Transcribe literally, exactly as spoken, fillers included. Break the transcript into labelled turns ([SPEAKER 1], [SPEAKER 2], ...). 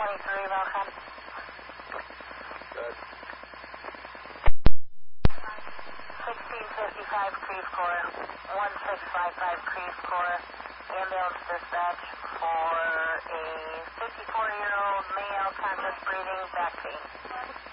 [SPEAKER 1] twenty-three, welcome.
[SPEAKER 2] Good.
[SPEAKER 1] sixteen fifty-five Creve Coeur, one six five five Creve Coeur, ambulance dispatch for a fifty-four-year-old male, conscious breathing, back pain.